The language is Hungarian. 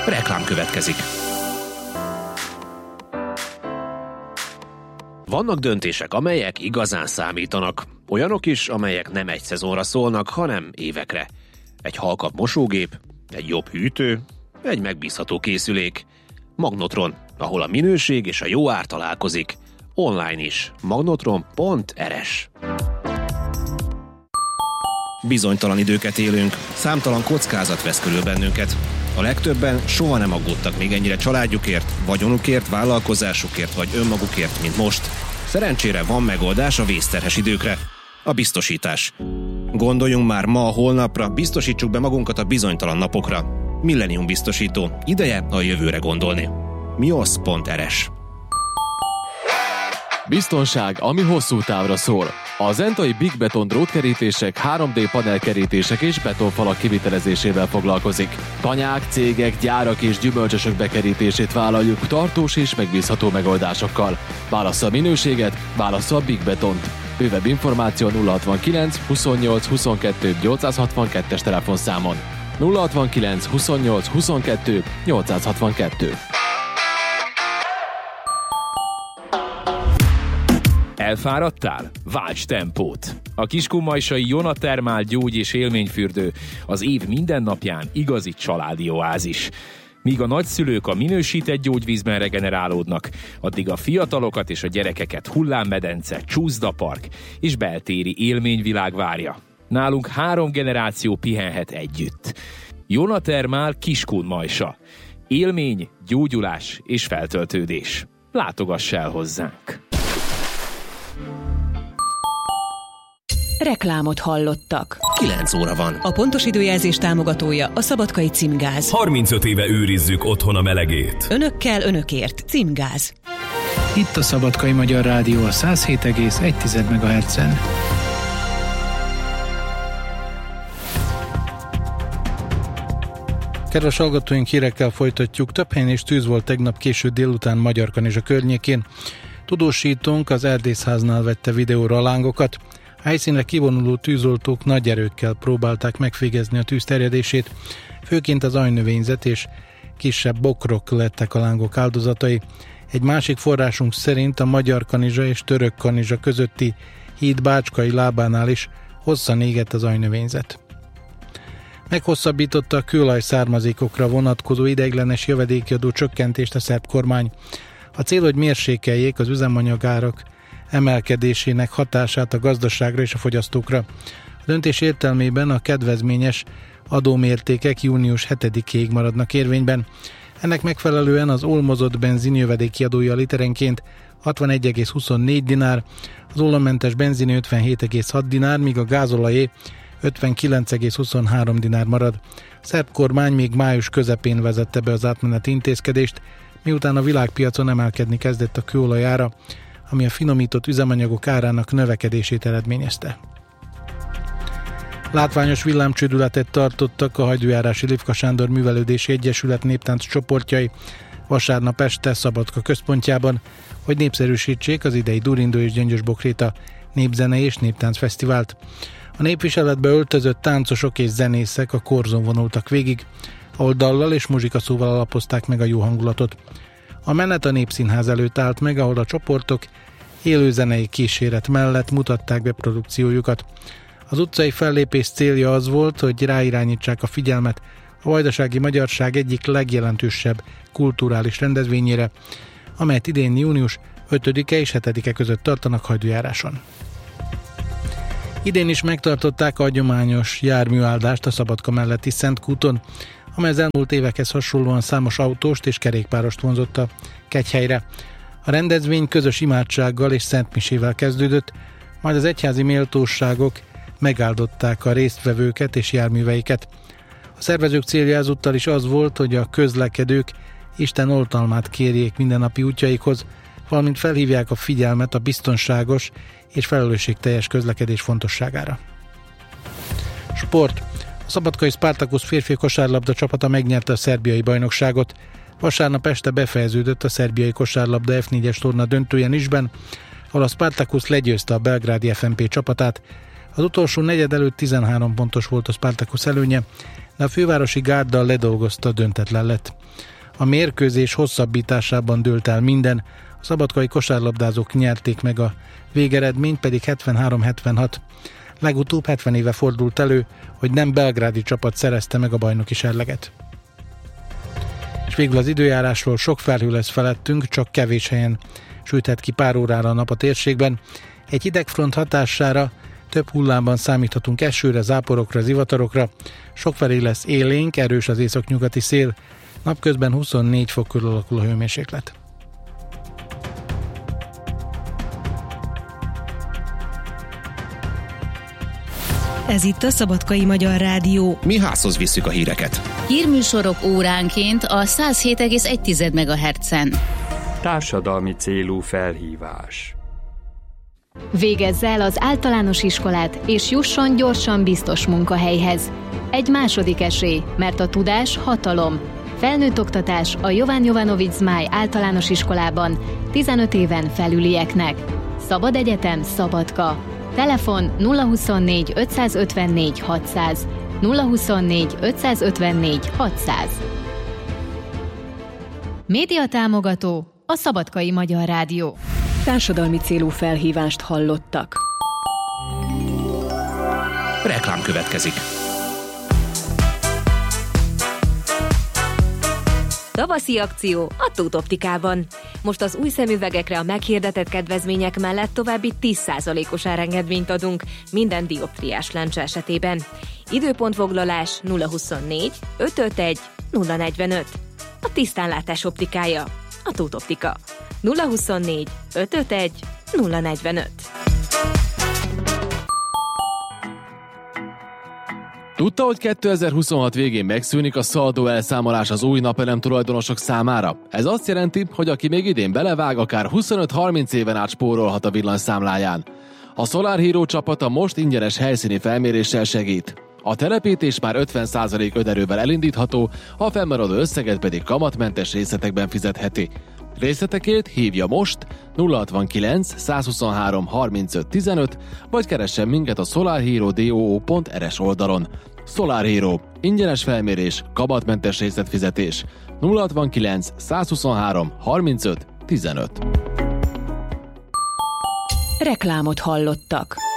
Reklám következik. Vannak döntések, amelyek igazán számítanak. Olyanok is, amelyek nem egy szezonra szólnak, hanem évekre. Egy halkabb mosógép, egy jobb hűtő, egy megbízható készülék. Magnotron, ahol a minőség és a jó ár találkozik. Online is. magnotron.rs. Bizonytalan időket élünk, számtalan kockázat vesz körül bennünket. A legtöbben soha nem aggódtak még ennyire családjukért, vagyonukért, vállalkozásukért vagy önmagukért, mint most. Szerencsére van megoldás a vészterhes időkre. A biztosítás. Gondoljunk már ma a holnapra, biztosítsuk be magunkat a bizonytalan napokra. Millennium biztosító. Ideje a jövőre gondolni. mios.rs. Biztonság, ami hosszú távra szól. A Zentai Big Beton drótkerítések, 3D panelkerítések és betonfalak kivitelezésével foglalkozik. Tanyák, cégek, gyárak és gyümölcsösök bekerítését vállaljuk tartós és megbízható megoldásokkal. Válassza a minőséget, válassza a Big Betont. Bővebb információ 069 28 22 862-es telefonszámon. 069 28 22 862. Elfáradtál? Válts tempót! A kiskunmajsai Jona Thermal gyógy- és élményfürdő az év minden napján igazi családi oázis. Míg a nagyszülők a minősített gyógyvízben regenerálódnak, addig a fiatalokat és a gyerekeket hullámmedence, csúszdapark és beltéri élményvilág várja. Nálunk 3 generáció pihenhet együtt. Jona Thermal Kiskunmajsa. Élmény, gyógyulás és feltöltődés. Látogass el hozzánk! Reklámot hallottak. 9 óra van. A pontos időjelzés támogatója a Szabadkai Címgáz. 35 éve őrizzük otthon a melegét. Önökkel, önökért. Címgáz. Itt a Szabadkai Magyar Rádió a 107,1 MHz-en. Kedves hallgatóink, hírekkel folytatjuk. Több helyen is tűz volt tegnap késő délután Magyarkanizsa környékén. Tudósítónk az Erdészháznál vette videóra a lángokat. Helyszínre kivonuló tűzoltók nagy erőkkel próbálták megfégezni a tűz terjedését, főként az ajnövényzet és kisebb bokrok lettek a lángok áldozatai. Egy másik forrásunk szerint a Magyarkanizsa és Törökkanizsa közötti híd Bácskai lábánál is hosszan égett az ajnövényzet. Meghosszabbította a kőolaj származékokra vonatkozó ideiglenes jövedéki adó csökkentést a szerb kormány. A cél, hogy mérsékeljék az üzemanyagárak emelkedésének hatását a gazdaságra és a fogyasztókra. A döntés értelmében a kedvezményes adómértékek június 7-ig maradnak érvényben. Ennek megfelelően az olmozott benzin jövedéki adója literenként 61,24 dinár, az olommentes benzin 57,6 dinár, míg a gázolajé 59,23 dinár marad. A szerb kormány még május közepén vezette be az átmeneti intézkedést, miután a világpiacon emelkedni kezdett a kőolaj ára, ami a finomított üzemanyagok árának növekedését eredményezte. Látványos villámcsődületet tartottak a Hajdújárási Lifka Sándor Művelődési Egyesület néptánc csoportjai vasárnap este Szabadka központjában, hogy népszerűsítsék az idei Durindó és Gyöngyös-Bokréta népzene és néptánc fesztivált. A népviseletbe öltözött táncosok és zenészek a korzon vonultak végig, ahol dallal és muzsikaszóval alapozták meg a jó hangulatot. A menet a Népszínház előtt állt meg, ahol a csoportok élőzenei kíséret mellett mutatták be produkciójukat. Az utcai fellépés célja az volt, hogy ráirányítsák a figyelmet a vajdasági magyarság egyik legjelentősebb kulturális rendezvényére, amelyet idén június 5-e és 7-e között tartanak Hajdújáráson. Idén is megtartották a hagyományos járműáldást a Szabadka melletti Szentkúton, amely az elmúlt évekhez hasonlóan számos autóst és kerékpárost vonzott a Kegyhelyre. A rendezvény közös imádsággal és szentmisével kezdődött, majd az egyházi méltóságok megáldották a résztvevőket és járműveiket. A szervezők célja ezúttal is az volt, hogy a közlekedők Isten oltalmát kérjék mindennapi útjaikhoz, valamint felhívják a figyelmet a biztonságos és felelősségteljes közlekedés fontosságára. Sport. A szabadkai Spartacus férfi kosárlabda csapata megnyerte a szerbiai bajnokságot. Vasárnap este befejeződött a szerbiai kosárlabda F4-es torna döntője Niszben, ahol a Spartacus legyőzte a belgrádi FNP csapatát. Az utolsó negyed előtt 13 pontos volt a Spartacus előnye, de a fővárosi gárda ledolgozta, döntetlen lett. A mérkőzés hosszabbításában dőlt el minden, a szabadkai kosárlabdázók nyerték meg, a végeredmény pedig 73-76. Legutóbb 70 éve fordult elő, hogy nem belgrádi csapat szerezte meg a bajnoki serleget. És végül az időjárásról: sok felhő lesz felettünk, csak kevés helyen süthet ki pár órára a nap a térségben. Egy hidegfront hatására több hullámban számíthatunk esőre, záporokra, zivatarokra. Sokfelé lesz élénk, erős az északnyugati szél. Napközben 24 fok körül alakul a hőmérséklet. Ez itt a Szabadkai Magyar Rádió. Mi házhoz visszük a híreket. Hírműsorok óránként a 107,1 MHz-en. Társadalmi célú felhívás. Végezze el az általános iskolát, és jusson gyorsan biztos munkahelyhez. Egy második esély, mert a tudás hatalom. Felnőtt oktatás a Jovan Jovanovic Zmáj általános iskolában 15 éven felülieknek. Szabad egyetem, Szabadka. Telefon 024 554 600. 024 554 600. Média támogató a Szabadkai Magyar Rádió. Társadalmi célú felhívást hallottak. Reklám következik. Tavaszi akció a Tóth Optikában. Most az új szemüvegekre a meghirdetett kedvezmények mellett további 10%-os árengedményt adunk minden dioptriás lencse esetében. Időpontfoglalás 024 551 045. A tisztánlátás optikája, a Tóth Optika. 024 551 045. Tudta, hogy 2026 végén megszűnik a szaldó elszámolás az új napelem tulajdonosok számára? Ez azt jelenti, hogy aki még idén belevág, akár 25-30 éven át spórolhat a villanyszámláján. A Solar Hero csapata most ingyenes helyszíni felméréssel segít. A telepítés már 50% önerővel elindítható, a fennmaradó összeget pedig kamatmentes részletekben fizetheti. Részletekért hívja most 069 123 35 15, vagy keressen minket a solarhero.do.rs oldalon. Solar Hero. Ingyenes felmérés, kamatmentes részletfizetés. 069 123 35 15. Reklámot hallottak.